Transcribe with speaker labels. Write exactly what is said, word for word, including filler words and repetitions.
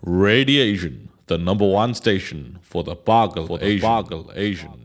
Speaker 1: Radiation, the number one station for the Boggle Asian. Boggle Asian.